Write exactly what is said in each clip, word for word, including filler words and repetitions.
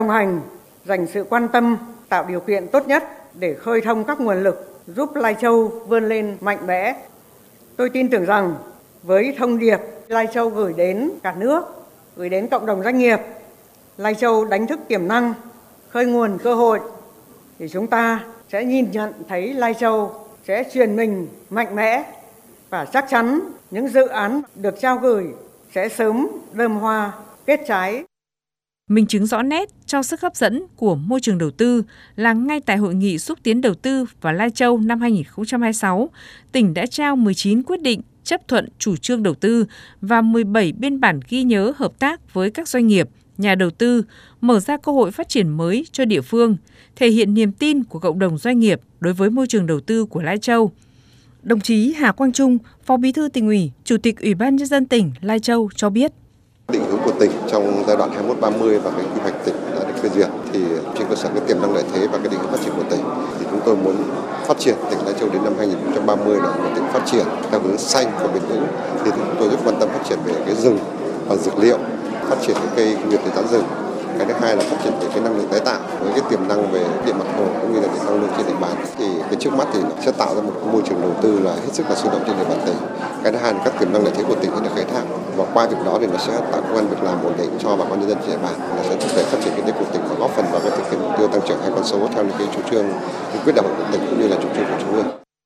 đồng hành, dành sự quan tâm, tạo điều kiện tốt nhất để khơi thông các nguồn lực giúp Lai Châu vươn lên mạnh mẽ. Tôi tin tưởng rằng với thông điệp Lai Châu gửi đến cả nước, gửi đến cộng đồng doanh nghiệp, Lai Châu đánh thức tiềm năng, khơi nguồn cơ hội, thì chúng ta sẽ nhìn nhận thấy Lai Châu sẽ chuyển mình mạnh mẽ và chắc chắn những dự án được trao gửi sẽ sớm đơm hoa kết trái. Minh chứng rõ nét cho sức hấp dẫn của môi trường đầu tư là ngay tại Hội nghị xúc tiến đầu tư vào Lai Châu năm hai nghìn không trăm hai mươi sáu, tỉnh đã trao mười chín quyết định chấp thuận chủ trương đầu tư và mười bảy biên bản ghi nhớ hợp tác với các doanh nghiệp, nhà đầu tư, mở ra cơ hội phát triển mới cho địa phương, thể hiện niềm tin của cộng đồng doanh nghiệp đối với môi trường đầu tư của Lai Châu. Đồng chí Hà Quang Trung, Phó Bí thư Tỉnh ủy, Chủ tịch Ủy ban Nhân dân tỉnh Lai Châu cho biết. Định hướng của tỉnh trong giai đoạn hai mươi mốt ba mươi và cái quy hoạch tỉnh đã được phê duyệt thì trên cơ sở cái tiềm năng lợi thế và cái định hướng phát triển của tỉnh thì chúng tôi muốn phát triển tỉnh Lai Châu đến năm hai nghìn không trăm ba mươi là một tỉnh phát triển theo hướng xanh và bền vững. Thì chúng tôi rất quan tâm phát triển về cái rừng và dược liệu, phát triển cái cây công nghiệp từ tán rừng. Cái thứ hai là phát triển về cái năng lượng tái tạo với cái tiềm năng về điện mặt hồ cũng như là điện năng lượng trên địa bàn. Thì cái trước mắt thì nó sẽ tạo ra một môi trường đầu tư là hết sức là sôi động trên địa bàn tỉnh. Cái thứ hai là các tiềm năng lợi thế của tỉnh sẽ được khai thác và qua việc đó thì nó sẽ tạo công ăn việc làm ổn định cho bà con nhân dân trên địa bàn. Nó sẽ thúc đẩy phát triển kinh tế của tỉnh và góp phần vào cái thực hiện mục tiêu tăng trưởng hai con số theo những cái chủ trương, những quyết định của tỉnh cũng như là chủ trương của trung ương.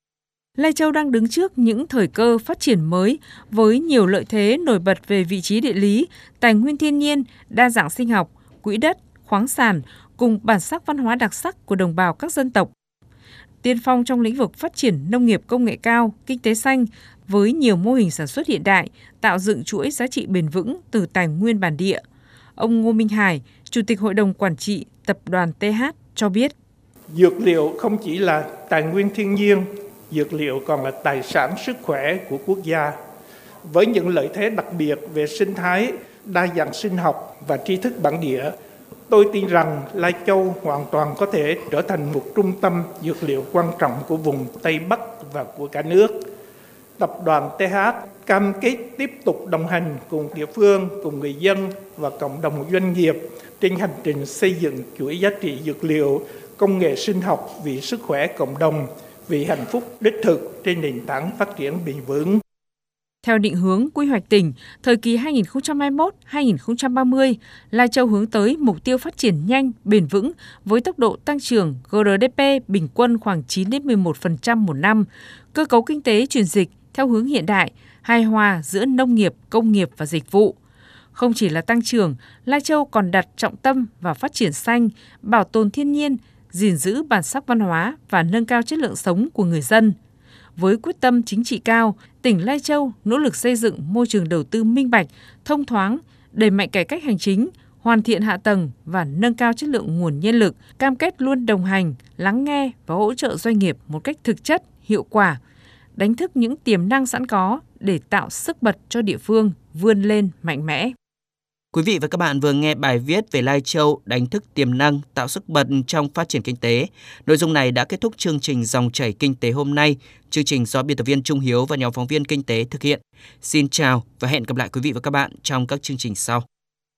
Lai Châu đang đứng trước những thời cơ phát triển mới với nhiều lợi thế nổi bật về vị trí địa lý, tài nguyên thiên nhiên, đa dạng sinh học, quỹ đất, khoáng sản cùng bản sắc văn hóa đặc sắc của đồng bào các dân tộc. Tiên phong trong lĩnh vực phát triển nông nghiệp công nghệ cao, kinh tế xanh với nhiều mô hình sản xuất hiện đại, tạo dựng chuỗi giá trị bền vững từ tài nguyên bản địa. Ông Ngô Minh Hải, Chủ tịch Hội đồng Quản trị Tập đoàn tê hát cho biết. Dược liệu không chỉ là tài nguyên thiên nhiên, dược liệu còn là tài sản sức khỏe của quốc gia. Với những lợi thế đặc biệt về sinh thái, đa dạng sinh học và tri thức bản địa, tôi tin rằng Lai Châu hoàn toàn có thể trở thành một trung tâm dược liệu quan trọng của vùng Tây Bắc và của cả nước. Tập đoàn tê hát cam kết tiếp tục đồng hành cùng địa phương, cùng người dân và cộng đồng doanh nghiệp trên hành trình xây dựng chuỗi giá trị dược liệu, công nghệ sinh học vì sức khỏe cộng đồng, vì hạnh phúc đích thực trên nền tảng phát triển bền vững. Theo định hướng quy hoạch tỉnh, thời kỳ hai nghìn không trăm hai mươi mốt đến hai nghìn không trăm ba mươi, Lai Châu hướng tới mục tiêu phát triển nhanh, bền vững với tốc độ tăng trưởng giê đê pê bình quân khoảng chín đến mười một phần trăm một năm, cơ cấu kinh tế chuyển dịch theo hướng hiện đại, hài hòa giữa nông nghiệp, công nghiệp và dịch vụ. Không chỉ là tăng trưởng, Lai Châu còn đặt trọng tâm vào phát triển xanh, bảo tồn thiên nhiên, gìn giữ bản sắc văn hóa và nâng cao chất lượng sống của người dân. Với quyết tâm chính trị cao, tỉnh Lai Châu nỗ lực xây dựng môi trường đầu tư minh bạch, thông thoáng, đẩy mạnh cải cách hành chính, hoàn thiện hạ tầng và nâng cao chất lượng nguồn nhân lực, cam kết luôn đồng hành, lắng nghe và hỗ trợ doanh nghiệp một cách thực chất, hiệu quả, đánh thức những tiềm năng sẵn có để tạo sức bật cho địa phương vươn lên mạnh mẽ. Quý vị và các bạn vừa nghe bài viết về Lai Châu đánh thức tiềm năng, tạo sức bật trong phát triển kinh tế. Nội dung này đã kết thúc chương trình Dòng chảy kinh tế hôm nay. Chương trình do biên tập viên Trung Hiếu và nhóm phóng viên kinh tế thực hiện. Xin chào và hẹn gặp lại quý vị và các bạn trong các chương trình sau.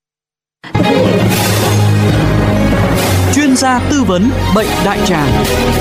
Chuyên gia tư vấn bệnh đại tràng.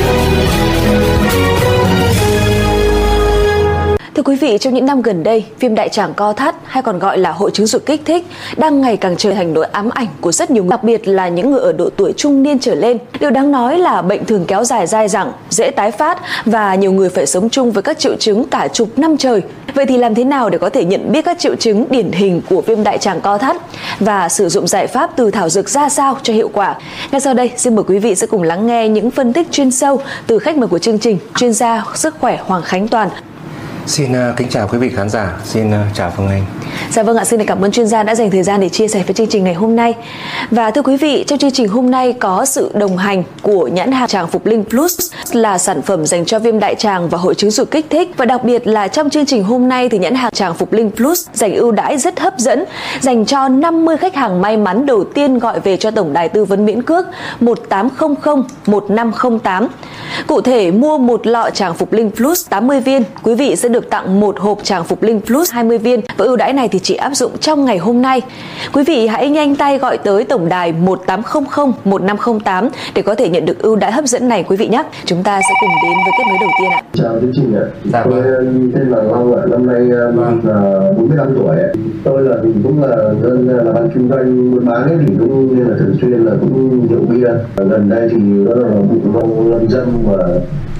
Thưa quý vị, trong những năm gần đây, viêm đại tràng co thắt hay còn gọi là hội chứng ruột kích thích đang ngày càng trở thành nỗi ám ảnh của rất nhiều người, đặc biệt là những người ở độ tuổi trung niên trở lên. Điều đáng nói là bệnh thường kéo dài dai dẳng, dễ tái phát và nhiều người phải sống chung với các triệu chứng cả chục năm trời. Vậy thì làm thế nào để có thể nhận biết các triệu chứng điển hình của viêm đại tràng co thắt và sử dụng giải pháp từ thảo dược ra sao cho hiệu quả? Ngay sau đây, xin mời quý vị sẽ cùng lắng nghe những phân tích chuyên sâu từ khách mời của chương trình, chuyên gia sức khỏe Hoàng Khánh Toàn. Xin uh, kính chào quý vị khán giả, xin uh, chào Phương Anh. Dạ vâng ạ, xin cảm ơn chuyên gia đã dành thời gian để chia sẻ với chương trình ngày hôm nay. Và thưa quý vị, trong chương trình hôm nay có sự đồng hành của nhãn hàng Tràng Phục Linh Plus là sản phẩm dành cho viêm đại tràng và hội chứng ruột kích thích, và đặc biệt là trong chương trình hôm nay thì nhãn hàng Tràng Phục Linh Plus dành ưu đãi rất hấp dẫn dành cho năm mươi khách hàng may mắn đầu tiên gọi về cho tổng đài tư vấn miễn cước một tám không không một năm không tám. Cụ thể, mua một lọ Tràng Phục Linh Plus tám mươi viên, quý vị sẽ được tặng một hộp Tràng Phục Linh Plus hai mươi viên, và ưu đãi này thì chỉ áp dụng trong ngày hôm nay. Quý vị hãy nhanh tay gọi tới tổng đài một tám không không một năm không tám để có thể nhận được ưu đãi hấp dẫn này quý vị nhé. Chúng ta sẽ cùng đến với kết nối đầu tiên ạ. Chào chương trình ạ. Dạ, tôi tên là Long ạ, năm nay mình là bốn mươi lăm tuổi. Tôi là thì cũng là dân là bạn kinh doanh buôn bán ấy, thì cũng nên là thường xuyên là cũng rượu bia. Gần đây thì đó là bụng non lâm dâm và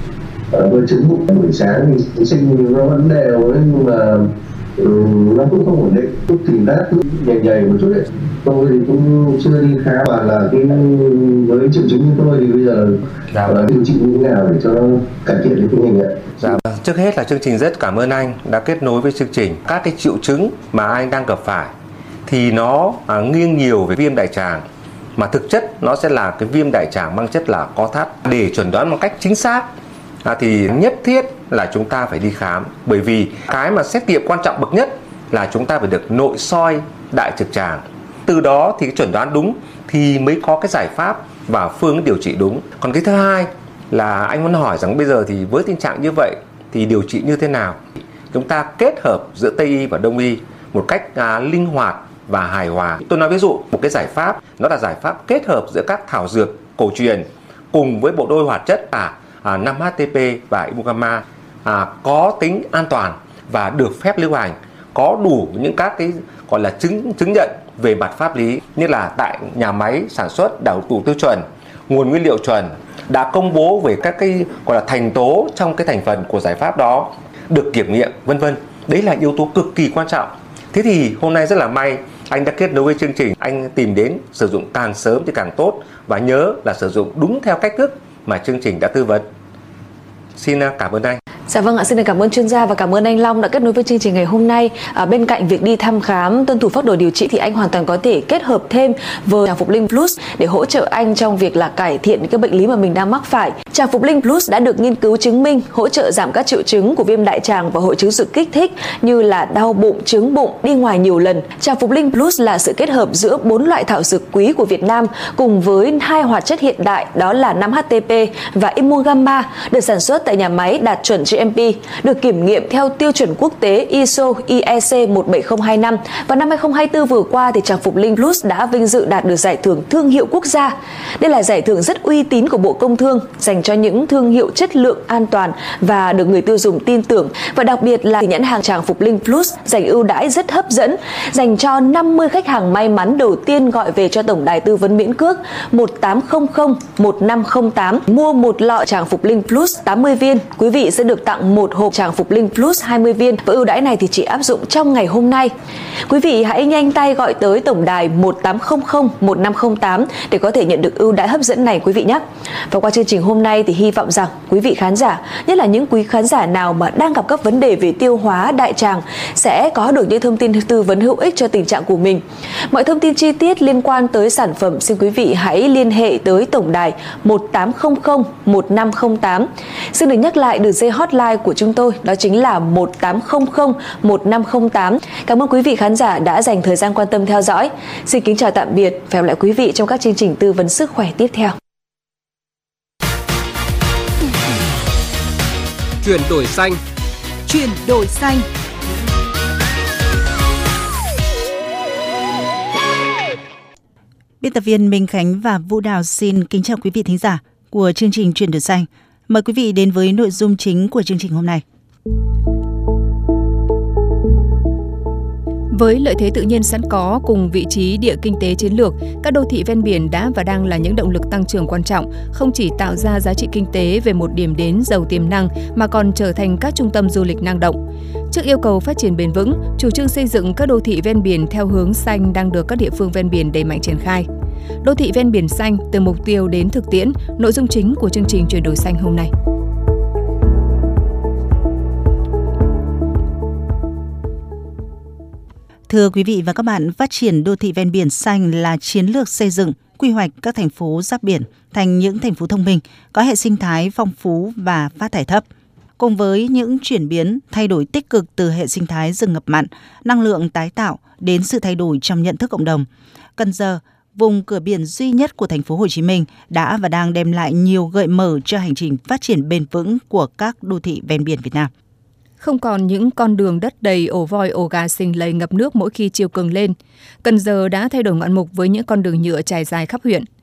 với chứng bụng buổi sáng thì sinh nó vẫn đều ấy, nhưng mà ừ, nó cũng không ổn định, chút thì đát nhầy nhầy một chút đấy. Tôi thì cũng chưa đi khám, và là cái với triệu chứng như tôi thì bây giờ dạ. là điều trị như thế nào để cho nó cải thiện được cái hình ạ? Dạ, trước hết là chương trình rất cảm ơn anh đã kết nối với chương trình. Các cái triệu chứng mà anh đang gặp phải thì nó à, nghiêng nhiều về viêm đại tràng, mà thực chất nó sẽ là cái viêm đại tràng mang chất là co thắt. Để chẩn đoán một cách chính xác à, thì nhất thiết là chúng ta phải đi khám, bởi vì cái mà xét nghiệm quan trọng bậc nhất là chúng ta phải được nội soi đại trực tràng. Từ đó thì chuẩn đoán đúng thì mới có cái giải pháp và phương điều trị đúng. Còn cái thứ hai là anh muốn hỏi rằng bây giờ thì với tình trạng như vậy thì điều trị như thế nào? Chúng ta kết hợp giữa Tây y và Đông y một cách à, linh hoạt và hài hòa. Tôi nói ví dụ một cái giải pháp, nó là giải pháp kết hợp giữa các thảo dược cổ truyền cùng với bộ đôi hoạt chất à, à, năm H T P và Ibugamma à, có tính an toàn và được phép lưu hành, có đủ những các cái gọi là chứng chứng nhận về mặt pháp lý, như là tại nhà máy sản xuất đảm đủ tiêu chuẩn, nguồn nguyên liệu chuẩn, đã công bố về các cái gọi là thành tố trong cái thành phần của giải pháp đó, được kiểm nghiệm, vân vân. Đấy là yếu tố cực kỳ quan trọng. Thế thì hôm nay rất là may anh đã kết nối với chương trình, anh tìm đến sử dụng càng sớm thì càng tốt, và nhớ là sử dụng đúng theo cách thức mà chương trình đã tư vấn. Xin cảm ơn anh. Dạ vâng ạ, xin cảm ơn chuyên gia và cảm ơn anh Long đã kết nối với chương trình ngày hôm nay. À, bên cạnh việc đi thăm khám, tuân thủ phác đồ điều trị thì anh hoàn toàn có thể kết hợp thêm với Tràng Phục Linh Plus để hỗ trợ anh trong việc là cải thiện những cái bệnh lý mà mình đang mắc phải. Tràng Phục Linh Plus đã được nghiên cứu chứng minh hỗ trợ giảm các triệu chứng của viêm đại tràng và hội chứng ruột kích thích như là đau bụng, chướng bụng, đi ngoài nhiều lần. Tràng Phục Linh Plus là sự kết hợp giữa bốn loại thảo dược quý của Việt Nam cùng với hai hoạt chất hiện đại, đó là năm H T P và Ibugamma, được sản xuất tại nhà máy đạt chuẩn G M P, được kiểm nghiệm theo tiêu chuẩn quốc tế I S O I E C một bảy không hai năm, và năm hai không hai tư vừa qua thì Tràng Phục Linh Plus đã vinh dự đạt được giải thưởng thương hiệu quốc gia. Đây là giải thưởng rất uy tín của Bộ Công Thương dành cho những thương hiệu chất lượng an toàn và được người tiêu dùng tin tưởng, và đặc biệt là nhãn hàng Tràng Phục Linh Plus dành ưu đãi rất hấp dẫn dành cho năm mươi khách hàng may mắn đầu tiên gọi về cho tổng đài tư vấn miễn cước một tám không không một năm không tám. Mua một lọ Tràng Phục Linh Plus tám mươi viên, quý vị sẽ được tặng một hộp Tràng Phục Linh Plus hai mươi viên, và ưu đãi này thì chỉ áp dụng trong ngày hôm nay. Quý vị hãy nhanh tay gọi tới tổng đài một tám không không một năm không tám để có thể nhận được ưu đãi hấp dẫn này quý vị nhé. Và qua chương trình hôm nay thì hy vọng rằng quý vị khán giả, nhất là những quý khán giả nào mà đang gặp các vấn đề về tiêu hóa, đại tràng sẽ có được những thông tin tư vấn hữu ích cho tình trạng của mình. Mọi thông tin chi tiết liên quan tới sản phẩm xin quý vị hãy liên hệ tới tổng đài một tám không không một năm không tám. Xin được nhắc lại đường dây hotline của chúng tôi, đó chính là một tám không không một năm không tám. Cảm ơn quý vị khán giả đã dành thời gian quan tâm theo dõi. Xin kính chào tạm biệt và hẹn gặp lại quý vị trong các chương trình tư vấn sức khỏe tiếp theo. Chuyển đổi xanh. Chuyển đổi xanh. Biên tập viên Minh Khánh và Vũ Đào xin kính chào quý vị thính giả của chương trình Chuyển đổi xanh. Mời quý vị đến với nội dung chính của chương trình hôm nay. Với lợi thế tự nhiên sẵn có cùng vị trí địa kinh tế chiến lược, các đô thị ven biển đã và đang là những động lực tăng trưởng quan trọng, không chỉ tạo ra giá trị kinh tế về một điểm đến giàu tiềm năng mà còn trở thành các trung tâm du lịch năng động. Trước yêu cầu phát triển bền vững, chủ trương xây dựng các đô thị ven biển theo hướng xanh đang được các địa phương ven biển đẩy mạnh triển khai. Đô thị ven biển xanh từ mục tiêu đến thực tiễn, nội dung chính của chương trình Chuyển đổi xanh hôm nay. Thưa quý vị và các bạn, phát triển đô thị ven biển xanh là chiến lược xây dựng, quy hoạch các thành phố giáp biển thành những thành phố thông minh, có hệ sinh thái phong phú và phát thải thấp. Cùng với những chuyển biến, thay đổi tích cực từ hệ sinh thái rừng ngập mặn, năng lượng tái tạo đến sự thay đổi trong nhận thức cộng đồng, Cần Giờ, vùng cửa biển duy nhất của thành phố Hồ Chí Minh, đã và đang đem lại nhiều gợi mở cho hành trình phát triển bền vững của các đô thị ven biển Việt Nam. Không còn những con đường đất đầy ổ voi ổ gà xình lầy ngập nước mỗi khi chiều cường lên, Cần Giờ đã thay đổi ngoạn mục với những con đường nhựa trải dài khắp huyện.